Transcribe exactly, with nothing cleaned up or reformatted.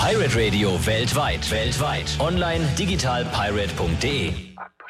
Pirate Radio weltweit. Weltweit. Online digital pirate punkt de.